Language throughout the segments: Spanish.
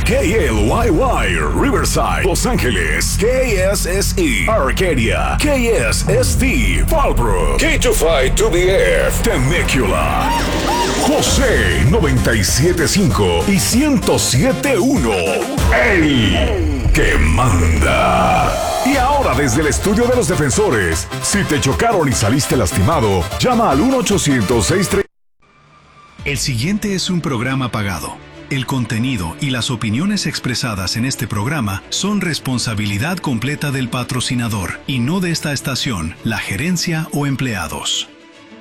KLYY, Riverside, Los Ángeles, KSSE, Arcadia, KSST, Fallbrook, K25-2BF, Temecula, José 97.5 y 107.1, el que manda. Y ahora desde el estudio de los defensores, si te chocaron y saliste lastimado, llama al 1-800-630. El siguiente es un programa pagado. El contenido y las opiniones expresadas en este programa son responsabilidad completa del patrocinador y no de esta estación, la gerencia o empleados.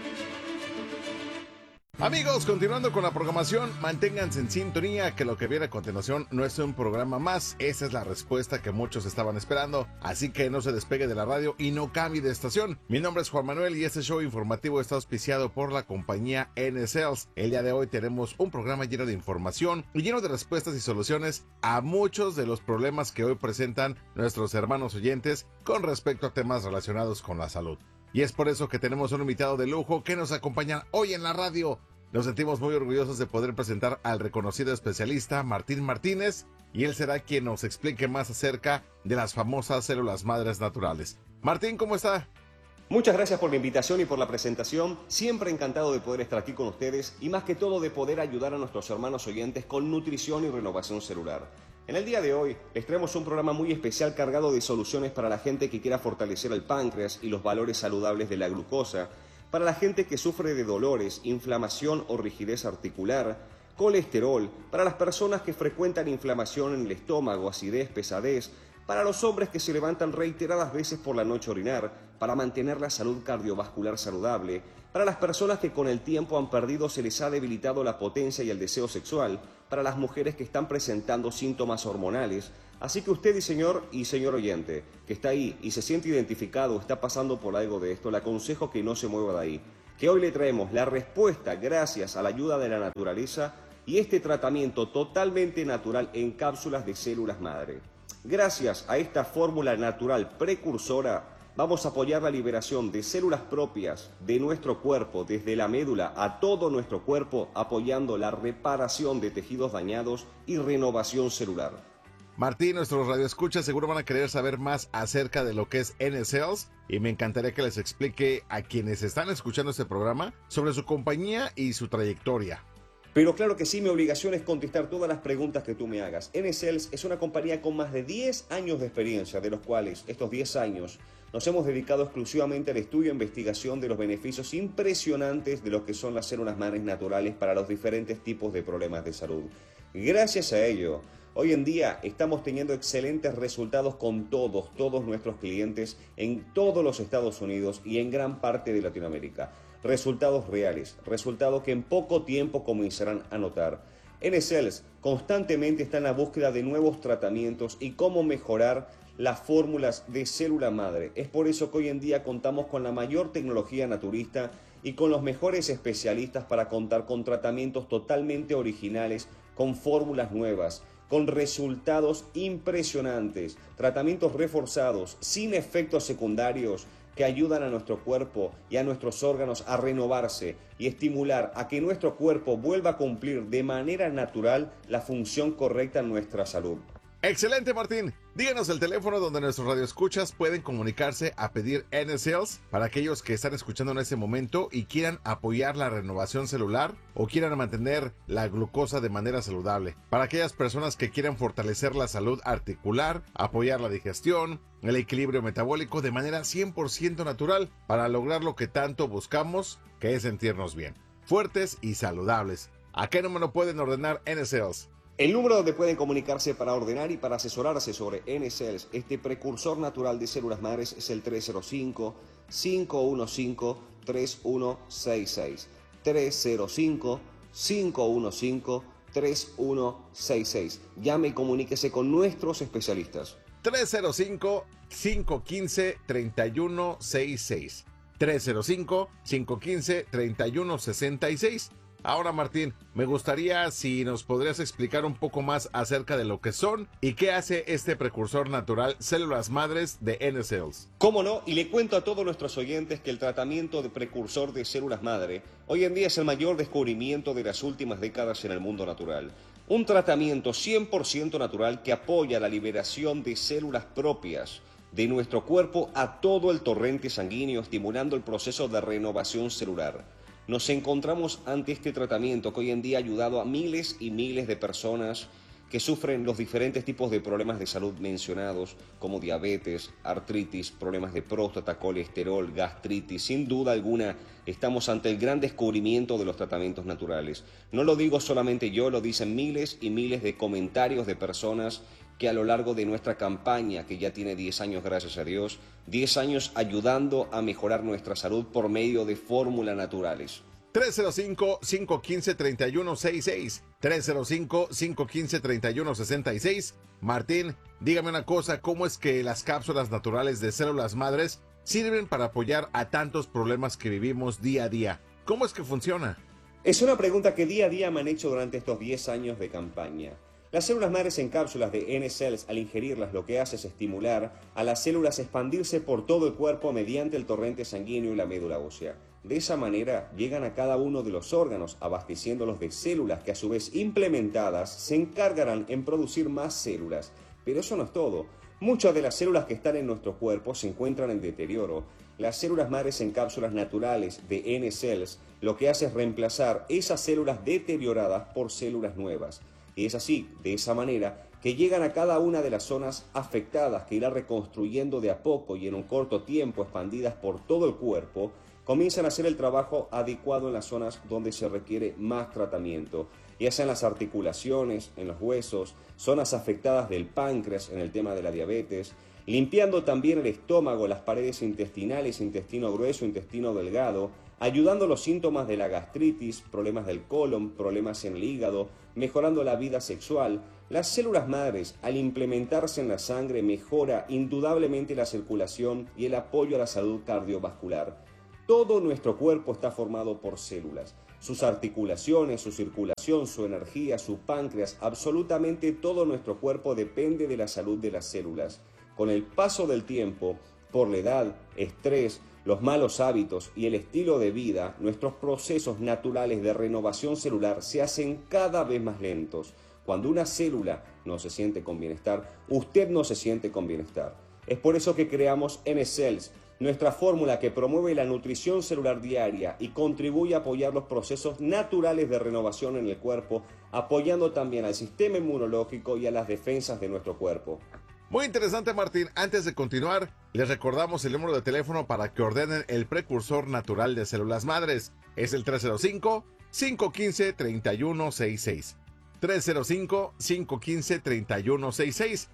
Amigos, continuando con la programación, manténganse en sintonía que lo que viene a continuación no es un programa más. Esa es la respuesta que muchos estaban esperando, así que no se despegue de la radio y no cambie de estación. Mi nombre es Juan Manuel y este show informativo está auspiciado por la compañía N-Cells. El día de hoy tenemos un programa lleno de información y lleno de respuestas y soluciones a muchos de los problemas que hoy presentan nuestros hermanos oyentes con respecto a temas relacionados con la salud. Y es por eso que tenemos un invitado de lujo que nos acompaña hoy en la radio. Nos sentimos muy orgullosos de poder presentar al reconocido especialista Martín Martínez, y él será quien nos explique más acerca de las famosas células madres naturales. Martín, ¿cómo está? Muchas gracias por la invitación y por la presentación. Siempre encantado de poder estar aquí con ustedes y más que todo de poder ayudar a nuestros hermanos oyentes con nutrición y renovación celular. En el día de hoy les traemos un programa muy especial cargado de soluciones para la gente que quiera fortalecer el páncreas y los valores saludables de la glucosa, para la gente que sufre de dolores, inflamación o rigidez articular, colesterol, para las personas que frecuentan inflamación en el estómago, acidez, pesadez, para los hombres que se levantan reiteradas veces por la noche a orinar, para mantener la salud cardiovascular saludable, para las personas que con el tiempo han perdido, se les ha debilitado la potencia y el deseo sexual, para las mujeres que están presentando síntomas hormonales. Así que usted y señor oyente, que está ahí y se siente identificado, está pasando por algo de esto, le aconsejo que no se mueva de ahí, que hoy le traemos la respuesta gracias a la ayuda de la naturaleza y este tratamiento totalmente natural en cápsulas de células madre. Gracias a esta fórmula natural precursora, vamos a apoyar la liberación de células propias de nuestro cuerpo, desde la médula a todo nuestro cuerpo, apoyando la reparación de tejidos dañados y renovación celular. Martín, nuestros radioescuchas seguro van a querer saber más acerca de lo que es N-Cells y me encantaría que les explique a quienes están escuchando este programa sobre su compañía y su trayectoria. Pero claro que sí, mi obligación es contestar todas las preguntas que tú me hagas. N-Cells es una compañía con más de 10 años de experiencia, de los cuales estos 10 años nos hemos dedicado exclusivamente al estudio e investigación de los beneficios impresionantes de lo que son las células madres naturales para los diferentes tipos de problemas de salud. Gracias a ello, hoy en día estamos teniendo excelentes resultados con todos nuestros clientes en todos los Estados Unidos y en gran parte de Latinoamérica. Resultados reales, resultados que en poco tiempo comenzarán a notar. N-Cells constantemente está en la búsqueda de nuevos tratamientos y cómo mejorar las fórmulas de célula madre. Es por eso que hoy en día contamos con la mayor tecnología naturista y con los mejores especialistas para contar con tratamientos totalmente originales, con fórmulas nuevas, con resultados impresionantes, tratamientos reforzados, sin efectos secundarios, que ayudan a nuestro cuerpo y a nuestros órganos a renovarse y estimular a que nuestro cuerpo vuelva a cumplir de manera natural la función correcta en nuestra salud. Excelente, Martín. Díganos el teléfono donde nuestros radioescuchas pueden comunicarse a pedir N-Cells para aquellos que están escuchando en este momento y quieran apoyar la renovación celular o quieran mantener la glucosa de manera saludable. Para aquellas personas que quieran fortalecer la salud articular, apoyar la digestión, el equilibrio metabólico de manera 100% natural para lograr lo que tanto buscamos, que es sentirnos bien, fuertes y saludables. ¿A qué número pueden ordenar N-Cells? El número donde pueden comunicarse para ordenar y para asesorarse sobre N-Cells, este precursor natural de células madres, es el 305-515-3166. 305-515-3166. Llame y comuníquese con nuestros especialistas. 305-515-3166. 305-515-3166. Ahora, Martín, me gustaría si nos podrías explicar un poco más acerca de lo que son y qué hace este precursor natural células madres de N-Cells. ¿Cómo no? Y le cuento a todos nuestros oyentes que el tratamiento de precursor de células madre hoy en día es el mayor descubrimiento de las últimas décadas en el mundo natural. un tratamiento 100% natural que apoya la liberación de células propias de nuestro cuerpo a todo el torrente sanguíneo, estimulando el proceso de renovación celular. Nos encontramos ante este tratamiento que hoy en día ha ayudado a miles y miles de personas que sufren los diferentes tipos de problemas de salud mencionados, como diabetes, artritis, problemas de próstata, colesterol, gastritis. Sin duda alguna, estamos ante el gran descubrimiento de los tratamientos naturales. No lo digo solamente yo, lo dicen miles y miles de comentarios de personas que a lo largo de nuestra campaña, que ya tiene 10 años, gracias a Dios, 10 años ayudando a mejorar nuestra salud por medio de fórmulas naturales. 305-515-3166. 305-515-3166. Martín, dígame una cosa, ¿cómo es que las cápsulas naturales de células madres sirven para apoyar a tantos problemas que vivimos día a día? ¿Cómo es que funciona? Es una pregunta que día a día me han hecho durante estos 10 años de campaña. Las células madres en cápsulas de N-Cells, al ingerirlas, lo que hace es estimular a las células a expandirse por todo el cuerpo mediante el torrente sanguíneo y la médula ósea. De esa manera llegan a cada uno de los órganos, abasteciéndolos de células que a su vez implementadas se encargarán en producir más células. Pero eso no es todo. Muchas de las células que están en nuestro cuerpo se encuentran en deterioro. Las células madres en cápsulas naturales de N-Cells lo que hace es reemplazar esas células deterioradas por células nuevas. Y es así, de esa manera, que llegan a cada una de las zonas afectadas que irá reconstruyendo de a poco y en un corto tiempo expandidas por todo el cuerpo, comienzan a hacer el trabajo adecuado en las zonas donde se requiere más tratamiento, ya sea en las articulaciones, en los huesos, zonas afectadas del páncreas en el tema de la diabetes, limpiando también el estómago, las paredes intestinales, intestino grueso, intestino delgado, ayudando los síntomas de la gastritis, problemas del colon, problemas en el hígado, mejorando la vida sexual. Las células madres, al implementarse en la sangre, mejora indudablemente la circulación y el apoyo a la salud cardiovascular. Todo nuestro cuerpo está formado por células. Sus articulaciones, su circulación, su energía, su páncreas, absolutamente todo nuestro cuerpo depende de la salud de las células. Con el paso del tiempo, por la edad, estrés, los malos hábitos y el estilo de vida, nuestros procesos naturales de renovación celular se hacen cada vez más lentos. Cuando una célula no se siente con bienestar, usted no se siente con bienestar. Es por eso que creamos N-Cells, nuestra fórmula que promueve la nutrición celular diaria y contribuye a apoyar los procesos naturales de renovación en el cuerpo, apoyando también al sistema inmunológico y a las defensas de nuestro cuerpo. Muy interesante, Martín. Antes de continuar, les recordamos el número de teléfono para que ordenen el precursor natural de células madres. Es el 305-515-3166. 305-515-3166.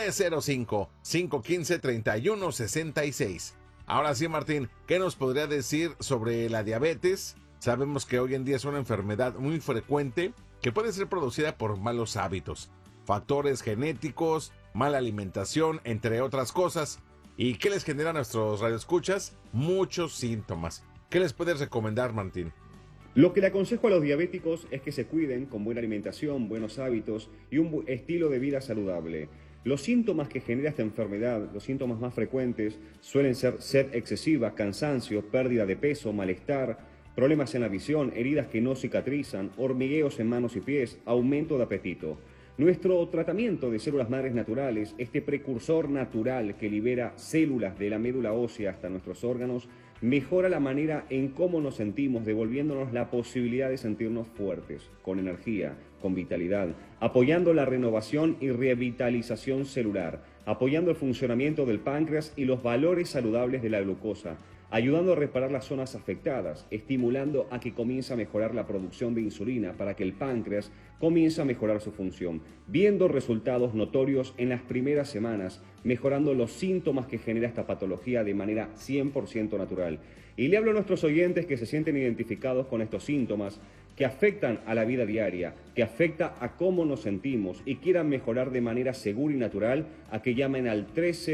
305-515-3166. Ahora sí, Martín, ¿qué nos podría decir sobre la diabetes? Sabemos que hoy en día es una enfermedad muy frecuente que puede ser producida por malos hábitos, factores genéticos, mala alimentación, entre otras cosas. ¿Y qué les genera a nuestros radioescuchas? Muchos síntomas. ¿Qué les puedes recomendar, Martín? Lo que le aconsejo a los diabéticos es que se cuiden con buena alimentación, buenos hábitos y un estilo de vida saludable. Los síntomas que genera esta enfermedad, los síntomas más frecuentes, suelen ser sed excesiva, cansancio, pérdida de peso, malestar, problemas en la visión, heridas que no cicatrizan, hormigueos en manos y pies, aumento de apetito. Nuestro tratamiento de células madres naturales, este precursor natural que libera células de la médula ósea hasta nuestros órganos, mejora la manera en cómo nos sentimos, devolviéndonos la posibilidad de sentirnos fuertes, con energía, con vitalidad, apoyando la renovación y revitalización celular, apoyando el funcionamiento del páncreas y los valores saludables de la glucosa, ayudando a reparar las zonas afectadas, estimulando a que comience a mejorar la producción de insulina para que el páncreas comience a mejorar su función, viendo resultados notorios en las primeras semanas, mejorando los síntomas que genera esta patología de manera 100% natural. Y le hablo a nuestros oyentes que se sienten identificados con estos síntomas, que afectan a la vida diaria, que afecta a cómo nos sentimos y quieran mejorar de manera segura y natural, a que llamen al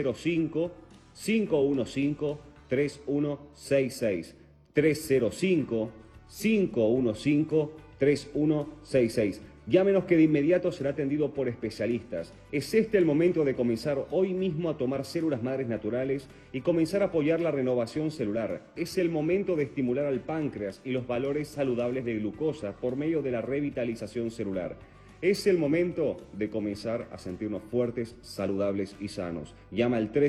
305-515-3166, 305-515-3166. Llámenos que de inmediato será atendido por especialistas. Es este el momento de comenzar hoy mismo a tomar células madres naturales y comenzar a apoyar la renovación celular. Es el momento de estimular al páncreas y los valores saludables de glucosa por medio de la revitalización celular. Es el momento de comenzar a sentirnos fuertes, saludables y sanos. Llama al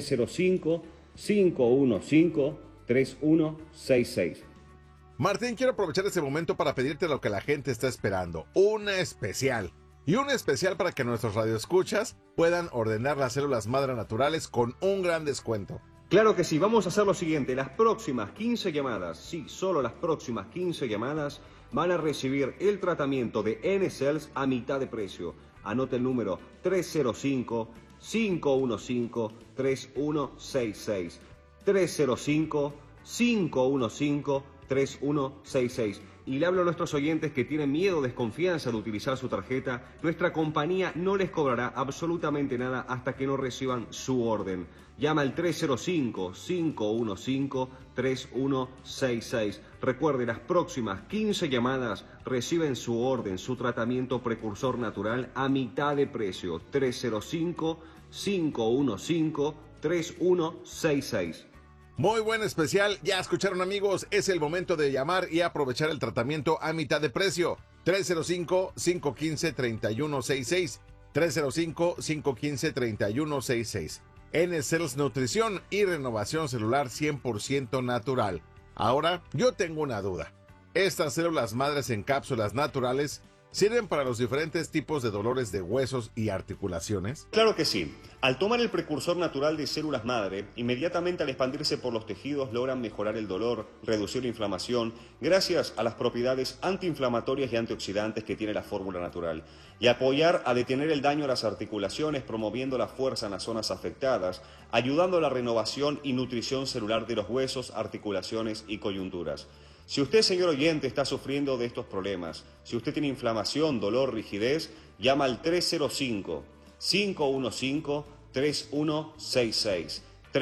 305-515-3166. Martín, quiero aprovechar este momento para pedirte lo que la gente está esperando, una especial. Y un especial para que nuestros radioescuchas puedan ordenar las células madre naturales con un gran descuento. Claro que sí, vamos a hacer lo siguiente. Las próximas 15 llamadas, sí, solo las próximas 15 llamadas van a recibir el tratamiento de N-Cells a mitad de precio. Anote el número 305-515-3166. 305-515-3166. Y le hablo a nuestros oyentes que tienen miedo o desconfianza de utilizar su tarjeta. Nuestra compañía no les cobrará absolutamente nada hasta que no reciban su orden. Llama al 305-515-3166. Recuerde, las próximas 15 llamadas reciben su orden, su tratamiento precursor natural a mitad de precio. 305-515-3166. Muy buen especial, ya escucharon amigos, es el momento de llamar y aprovechar el tratamiento a mitad de precio. 305-515-3166. 305-515-3166. N-Cells Nutrición y Renovación Celular 100% natural. Ahora, yo tengo una duda. ¿Estas células madres en cápsulas naturales sirven para los diferentes tipos de dolores de huesos y articulaciones? Claro que sí. Al tomar el precursor natural de células madre, inmediatamente al expandirse por los tejidos logran mejorar el dolor, reducir la inflamación, gracias a las propiedades antiinflamatorias y antioxidantes que tiene la fórmula natural, y apoyar a detener el daño a las articulaciones, promoviendo la fuerza en las zonas afectadas, ayudando a la renovación y nutrición celular de los huesos, articulaciones y coyunturas. Si usted, señor oyente, está sufriendo de estos problemas, si usted tiene inflamación, dolor, rigidez, llama al 305-515-3166.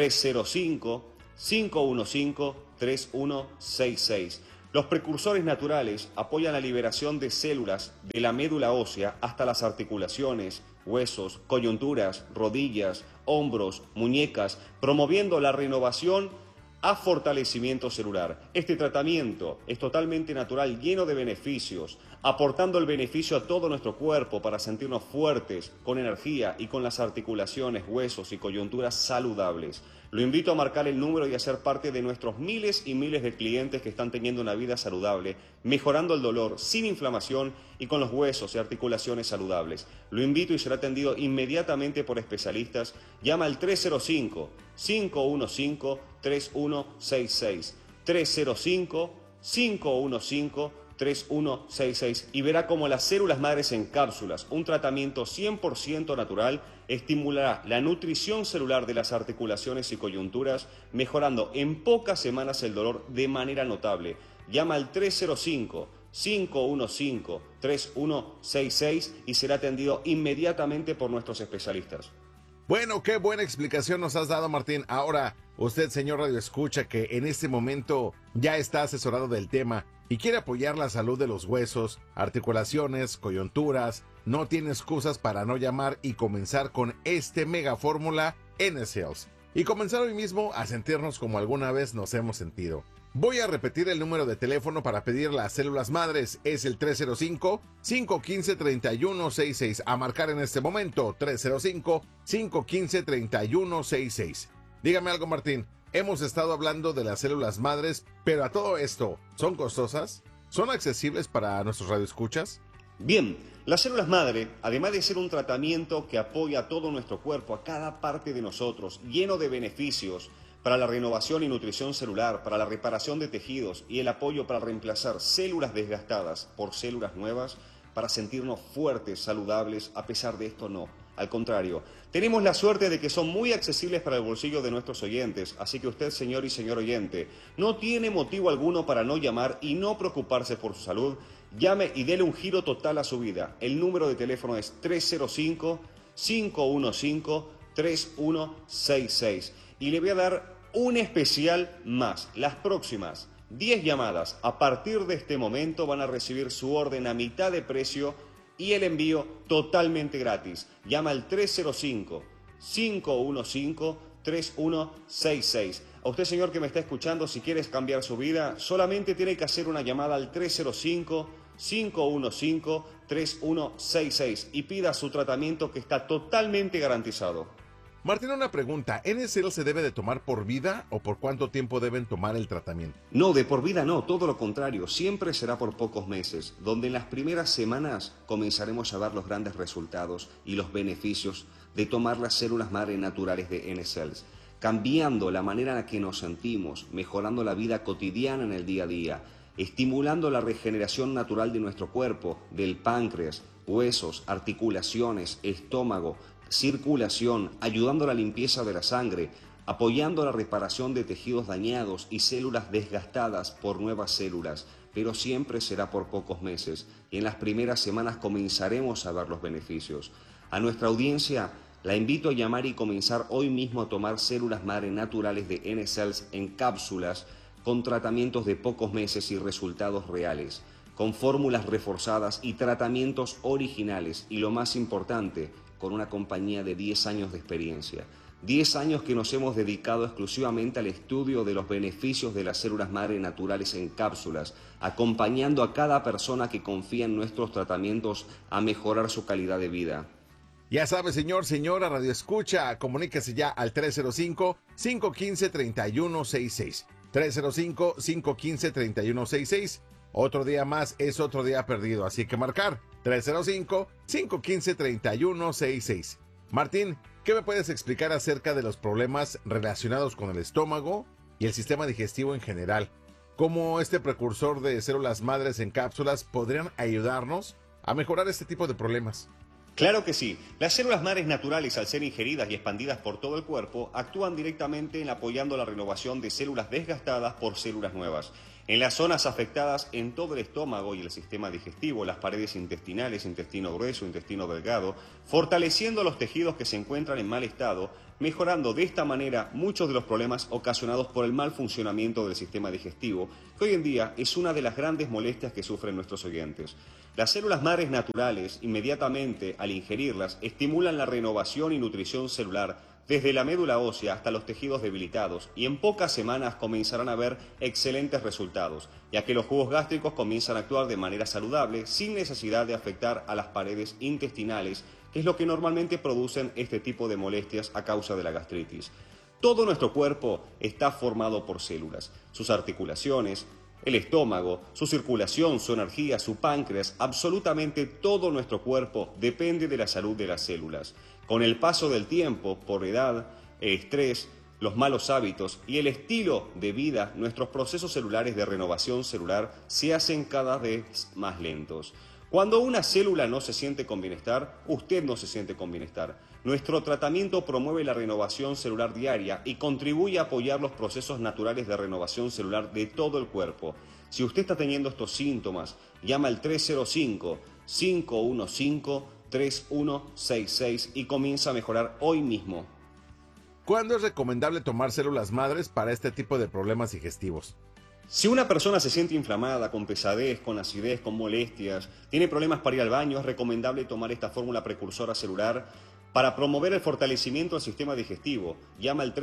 305-515-3166. Los precursores naturales apoyan la liberación de células de la médula ósea hasta las articulaciones, huesos, coyunturas, rodillas, hombros, muñecas, promoviendo la renovación a fortalecimiento celular. Este tratamiento es totalmente natural, lleno de beneficios, aportando el beneficio a todo nuestro cuerpo para sentirnos fuertes, con energía y con las articulaciones, huesos y coyunturas saludables. Lo invito a marcar el número y a ser parte de nuestros miles y miles de clientes que están teniendo una vida saludable, mejorando el dolor, sin inflamación y con los huesos y articulaciones saludables. Lo invito y será atendido inmediatamente por especialistas. Llama al 305-515-3166. 305-515-3166 y verá cómo las células madres en cápsulas, un tratamiento 100% natural, estimulará la nutrición celular de las articulaciones y coyunturas, mejorando en pocas semanas el dolor de manera notable. Llama al 305-515-3166 y será atendido inmediatamente por nuestros especialistas. Bueno, qué buena explicación nos has dado, Martín. Ahora, usted, señor Radio Escucha, que en este momento ya está asesorado del tema y quiere apoyar la salud de los huesos, articulaciones, coyunturas, no tiene excusas para no llamar y comenzar con este mega fórmula N-Cells. Y comenzar hoy mismo a sentirnos como alguna vez nos hemos sentido. Voy a repetir el número de teléfono para pedir las células madres. Es el 305-515-3166. A marcar en este momento, 305-515-3166. Dígame algo, Martín. Hemos estado hablando de las células madres, pero a todo esto, ¿son costosas? ¿Son accesibles para nuestros radioescuchas? Bien, las células madre, además de ser un tratamiento que apoya a todo nuestro cuerpo, a cada parte de nosotros, lleno de beneficios, para la renovación y nutrición celular, para la reparación de tejidos y el apoyo para reemplazar células desgastadas por células nuevas, para sentirnos fuertes, saludables, a pesar de esto no. Al contrario, tenemos la suerte de que son muy accesibles para el bolsillo de nuestros oyentes, así que usted, señor y señor oyente, no tiene motivo alguno para no llamar y no preocuparse por su salud. Llame y dele un giro total a su vida. El número de teléfono es 305-515-3166 y le voy a dar un especial más. Las próximas 10 llamadas a partir de este momento van a recibir su orden a mitad de precio y el envío totalmente gratis. Llama al 305-515-3166. A usted, señor, que me está escuchando, si quieres cambiar su vida, solamente tiene que hacer una llamada al 305 515-3166 y pida su tratamiento que está totalmente garantizado. Martín, una pregunta. ¿NSL se debe de tomar por vida o por cuánto tiempo deben tomar el tratamiento? No, de por vida no, todo lo contrario, siempre será por pocos meses, donde en las primeras semanas comenzaremos a ver los grandes resultados y los beneficios de tomar las células madre naturales de NScells, cambiando la manera en la que nos sentimos, mejorando la vida cotidiana en el día a día, estimulando la regeneración natural de nuestro cuerpo, del páncreas, huesos, articulaciones, estómago, circulación, ayudando a la limpieza de la sangre, apoyando la reparación de tejidos dañados y células desgastadas por nuevas células, pero siempre será por pocos meses y en las primeras semanas comenzaremos a ver los beneficios. A nuestra audiencia la invito a llamar y comenzar hoy mismo a tomar células madre naturales de NScells en cápsulas con tratamientos de pocos meses y resultados reales, con fórmulas reforzadas y tratamientos originales y lo más importante, con una compañía de 10 años de experiencia. 10 años que nos hemos dedicado exclusivamente al estudio de los beneficios de las células madre naturales en cápsulas, acompañando a cada persona que confía en nuestros tratamientos a mejorar su calidad de vida. Ya sabe, señor, señora, Radio Escucha, comuníquese ya al 305-515-3166. 305-515-3166. Otro día más es otro día perdido, así que marcar 305-515-3166. Martín, ¿qué me puedes explicar acerca de los problemas relacionados con el estómago y el sistema digestivo en general? ¿Cómo este precursor de células madres en cápsulas podrían ayudarnos a mejorar este tipo de problemas? Claro que sí. Las células madres naturales, al ser ingeridas y expandidas por todo el cuerpo, actúan directamente en apoyando la renovación de células desgastadas por células nuevas. En las zonas afectadas en todo el estómago y el sistema digestivo, las paredes intestinales, intestino grueso, intestino delgado, fortaleciendo los tejidos que se encuentran en mal estado, mejorando de esta manera muchos de los problemas ocasionados por el mal funcionamiento del sistema digestivo, que hoy en día es una de las grandes molestias que sufren nuestros oyentes. Las células madres naturales, inmediatamente al ingerirlas, estimulan la renovación y nutrición celular desde la médula ósea hasta los tejidos debilitados y en pocas semanas comenzarán a ver excelentes resultados, ya que los jugos gástricos comienzan a actuar de manera saludable sin necesidad de afectar a las paredes intestinales, que es lo que normalmente producen este tipo de molestias a causa de la gastritis. Todo nuestro cuerpo está formado por células, sus articulaciones, el estómago, su circulación, su energía, su páncreas, absolutamente todo nuestro cuerpo depende de la salud de las células. Con el paso del tiempo, por edad, el estrés, los malos hábitos y el estilo de vida, nuestros procesos celulares de renovación celular se hacen cada vez más lentos. Cuando una célula no se siente con bienestar, usted no se siente con bienestar. Nuestro tratamiento promueve la renovación celular diaria y contribuye a apoyar los procesos naturales de renovación celular de todo el cuerpo. Si usted está teniendo estos síntomas, llama al 305-515-3166 y comienza a mejorar hoy mismo. ¿Cuándo es recomendable tomar células madres para este tipo de problemas digestivos? Si una persona se siente inflamada, con pesadez, con acidez, con molestias, tiene problemas para ir al baño, es recomendable tomar esta fórmula precursora celular para promover el fortalecimiento del sistema digestivo. Llama al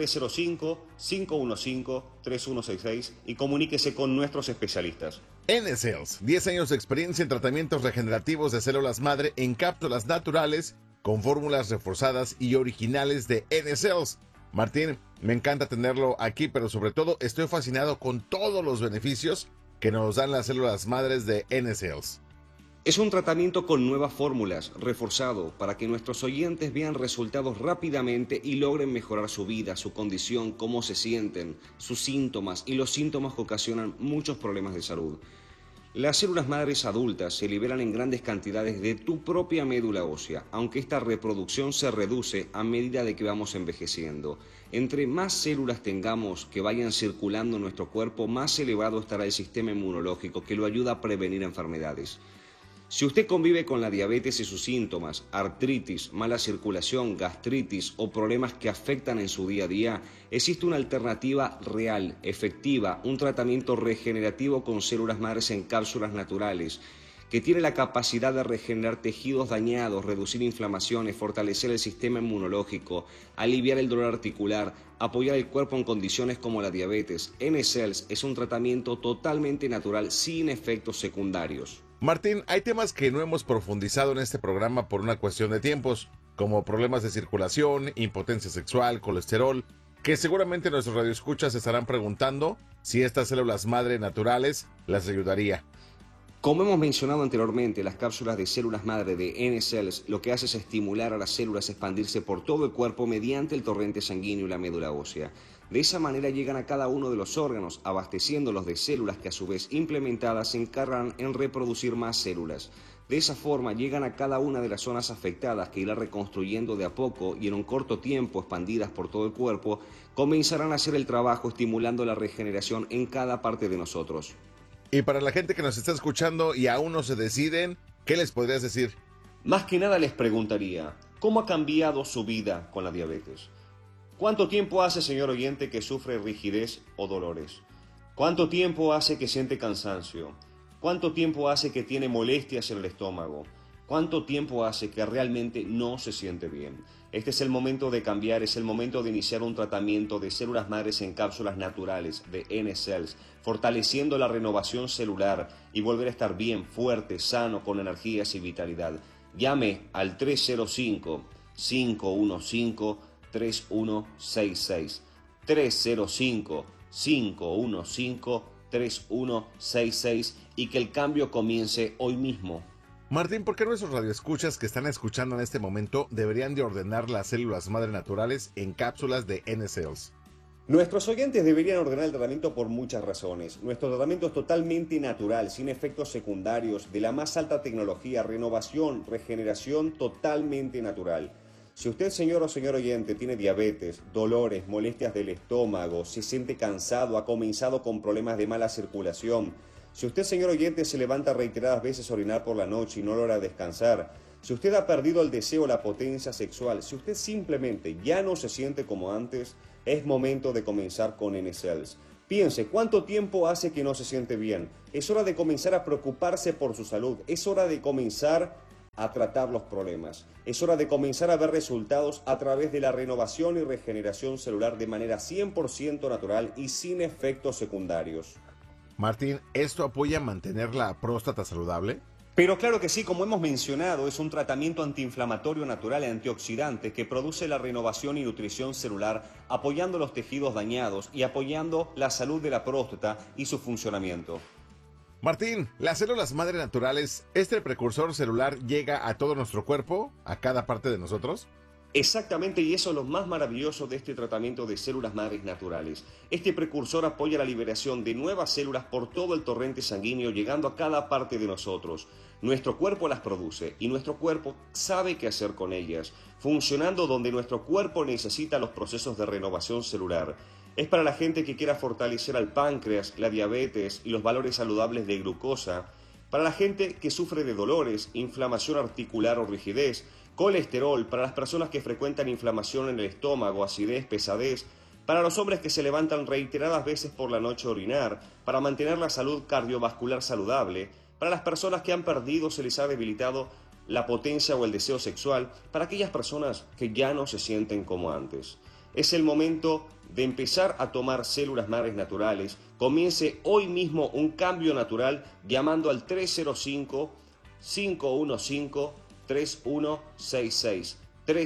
305-515-3166 y comuníquese con nuestros especialistas. NScells, 10 años de experiencia en tratamientos regenerativos de células madre en cápsulas naturales con fórmulas reforzadas y originales de NScells. Martín, me encanta tenerlo aquí, pero sobre todo estoy fascinado con todos los beneficios que nos dan las células madres de NScells. Es un tratamiento con nuevas fórmulas, reforzado, para que nuestros oyentes vean resultados rápidamente y logren mejorar su vida, su condición, cómo se sienten, sus síntomas y los síntomas que ocasionan muchos problemas de salud. Las células madres adultas se liberan en grandes cantidades de tu propia médula ósea, aunque esta reproducción se reduce a medida de que vamos envejeciendo. Entre más células tengamos que vayan circulando en nuestro cuerpo, más elevado estará el sistema inmunológico que lo ayuda a prevenir enfermedades. Si usted convive con la diabetes y sus síntomas, artritis, mala circulación, gastritis o problemas que afectan en su día a día, existe una alternativa real, efectiva, un tratamiento regenerativo con células madres en cápsulas naturales, que tiene la capacidad de regenerar tejidos dañados, reducir inflamaciones, fortalecer el sistema inmunológico, aliviar el dolor articular, apoyar el cuerpo en condiciones como la diabetes. NScells es un tratamiento totalmente natural sin efectos secundarios. Martín, hay temas que no hemos profundizado en este programa por una cuestión de tiempos, como problemas de circulación, impotencia sexual, colesterol, que seguramente nuestros radioescuchas estarán preguntando si estas células madre naturales las ayudaría. Como hemos mencionado anteriormente, las cápsulas de células madre de N-Cells lo que hace es estimular a las células a expandirse por todo el cuerpo mediante el torrente sanguíneo y la médula ósea. De esa manera llegan a cada uno de los órganos, abasteciéndolos de células que a su vez implementadas se encargan en reproducir más células. De esa forma llegan a cada una de las zonas afectadas que irá reconstruyendo de a poco y en un corto tiempo expandidas por todo el cuerpo, comenzarán a hacer el trabajo estimulando la regeneración en cada parte de nosotros. Y para la gente que nos está escuchando y aún no se deciden, ¿qué les podrías decir? Más que nada les preguntaría, ¿cómo ha cambiado su vida con la diabetes? ¿Cuánto tiempo hace, señor oyente, que sufre rigidez o dolores? ¿Cuánto tiempo hace que siente cansancio? ¿Cuánto tiempo hace que tiene molestias en el estómago? ¿Cuánto tiempo hace que realmente no se siente bien? Este es el momento de cambiar, es el momento de iniciar un tratamiento de células madres en cápsulas naturales de N-Cells, fortaleciendo la renovación celular y volver a estar bien, fuerte, sano, con energías y vitalidad. Llame al 305-515-3166. 305-515-3166 y que el cambio comience hoy mismo. Martín, ¿por qué nuestros radioescuchas que están escuchando en este momento deberían de ordenar las células madre naturales en cápsulas de N-Cells? Nuestros oyentes deberían ordenar el tratamiento por muchas razones. Nuestro tratamiento es totalmente natural, sin efectos secundarios, de la más alta tecnología, renovación, regeneración totalmente natural. Si usted, señor o señor oyente, tiene diabetes, dolores, molestias del estómago, se siente cansado, ha comenzado con problemas de mala circulación, si usted, señor oyente, se levanta reiteradas veces a orinar por la noche y no logra descansar, si usted ha perdido el deseo o la potencia sexual, si usted simplemente ya no se siente como antes, es momento de comenzar con N-Cells. Piense, ¿cuánto tiempo hace que no se siente bien? Es hora de comenzar a preocuparse por su salud, es hora de comenzar a tratar los problemas. Es hora de comenzar a ver resultados a través de la renovación y regeneración celular de manera 100% natural y sin efectos secundarios. Martín, ¿esto apoya a mantener la próstata saludable? Pero claro que sí, como hemos mencionado, es un tratamiento antiinflamatorio natural y antioxidante que produce la renovación y nutrición celular, apoyando los tejidos dañados y apoyando la salud de la próstata y su funcionamiento. Martín, ¿las células madre naturales, este precursor celular llega a todo nuestro cuerpo, a cada parte de nosotros? Exactamente, y eso es lo más maravilloso de este tratamiento de células madres naturales. Este precursor apoya la liberación de nuevas células por todo el torrente sanguíneo, llegando a cada parte de nosotros. Nuestro cuerpo las produce y nuestro cuerpo sabe qué hacer con ellas, funcionando donde nuestro cuerpo necesita los procesos de renovación celular. Es para la gente que quiera fortalecer al páncreas, la diabetes y los valores saludables de glucosa, para la gente que sufre de dolores, inflamación articular o rigidez, colesterol, para las personas que frecuentan inflamación en el estómago, acidez, pesadez, para los hombres que se levantan reiteradas veces por la noche a orinar, para mantener la salud cardiovascular saludable, para las personas que han perdido o se les ha debilitado la potencia o el deseo sexual, para aquellas personas que ya no se sienten como antes. Es el momento de empezar a tomar células madres naturales. Comience hoy mismo un cambio natural llamando al 305-515-3166.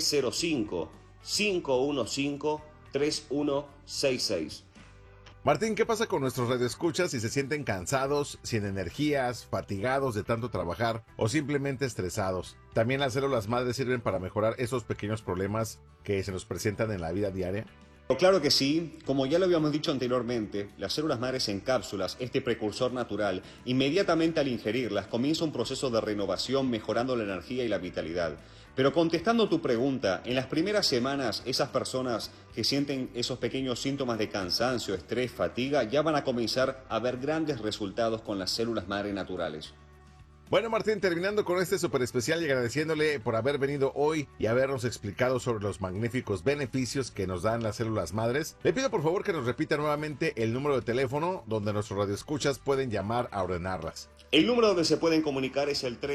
305-515-3166. Martín, ¿qué pasa con nuestros radioescuchas si se sienten cansados, sin energías, fatigados de tanto trabajar o simplemente estresados? ¿También las células madres sirven para mejorar esos pequeños problemas que se nos presentan en la vida diaria? Claro que sí, como ya lo habíamos dicho anteriormente, las células madres en cápsulas, este precursor natural, inmediatamente al ingerirlas comienza un proceso de renovación mejorando la energía y la vitalidad. Pero contestando tu pregunta, en las primeras semanas esas personas que sienten esos pequeños síntomas de cansancio, estrés, fatiga, ya van a comenzar a ver grandes resultados con las células madres naturales. Bueno, Martín, terminando con este súper especial y agradeciéndole por haber venido hoy y habernos explicado sobre los magníficos beneficios que nos dan las células madres, le pido por favor que nos repita nuevamente el número de teléfono donde nuestros radioescuchas pueden llamar a ordenarlas. El número donde se pueden comunicar es el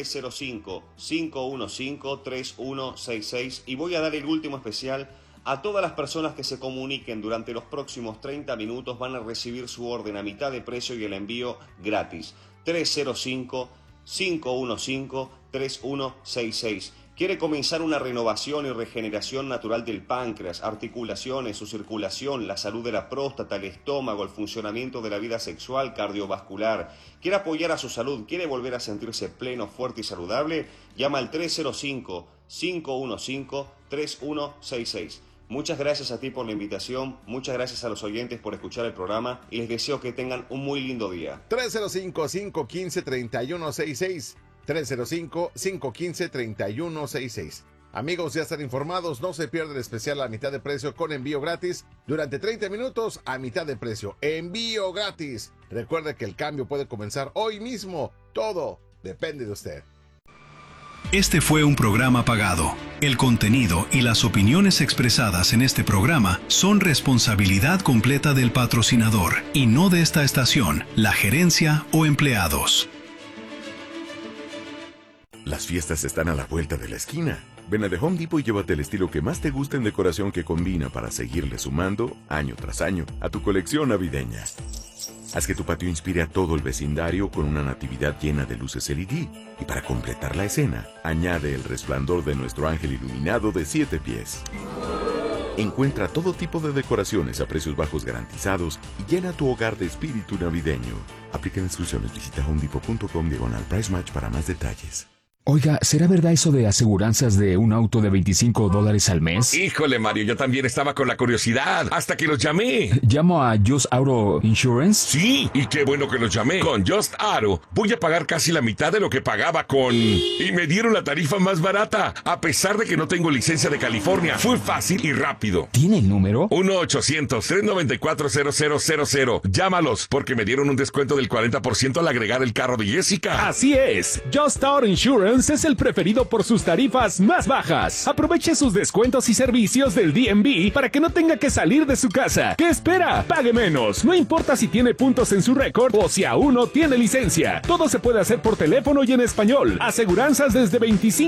305-515-3166 y voy a dar el último especial. A todas las personas que se comuniquen durante los próximos 30 minutos van a recibir su orden a mitad de precio y el envío gratis. 305 515-3166. ¿Quiere comenzar una renovación y regeneración natural del páncreas, articulaciones, su circulación, la salud de la próstata, el estómago, el funcionamiento de la vida sexual, cardiovascular? ¿Quiere apoyar a su salud? ¿Quiere volver a sentirse pleno, fuerte y saludable? Llama al 305-515-3166. Muchas gracias a ti por la invitación, muchas gracias a los oyentes por escuchar el programa y les deseo que tengan un muy lindo día. 305-515-3166. 305-515-3166. Amigos, ya están informados, no se pierda el especial a mitad de precio con envío gratis durante 30 minutos a mitad de precio. Envío gratis. Recuerde que el cambio puede comenzar hoy mismo. Todo depende de usted. Este fue un programa pagado. El contenido y las opiniones expresadas en este programa son responsabilidad completa del patrocinador y no de esta estación, la gerencia o empleados. Las fiestas están a la vuelta de la esquina. Ven a The Home Depot y llévate el estilo que más te gusta en decoración que combina para seguirle sumando, año tras año, a tu colección navideña. Haz que tu patio inspire a todo el vecindario con una natividad llena de luces LED. Y para completar la escena, añade el resplandor de nuestro ángel iluminado de 7 pies. Encuentra todo tipo de decoraciones a precios bajos garantizados y llena tu hogar de espíritu navideño. Aplican instrucciones. Visita homedepot.com/price match para más detalles. Oiga, ¿será verdad eso de aseguranzas de un auto de $25 al mes? Híjole, Mario, yo también estaba con la curiosidad, hasta que los llamé. ¿Llamo a Just Auto Insurance? Sí, y qué bueno que los llamé. Con Just Auto voy a pagar casi la mitad de lo que pagaba con... Y me dieron la tarifa más barata, a pesar de que no tengo licencia de California. Fue fácil y rápido. ¿Tiene el número? 1-800-394-0000. Llámalos, porque me dieron un descuento del 40% al agregar el carro de Jessica. Así es, Just Auto Insurance es el preferido por sus tarifas más bajas. Aproveche sus descuentos y servicios del DMV para que no tenga que salir de su casa. ¿Qué espera? Pague menos. No importa si tiene puntos en su récord o si aún no tiene licencia. Todo se puede hacer por teléfono y en español. Aseguranzas desde $25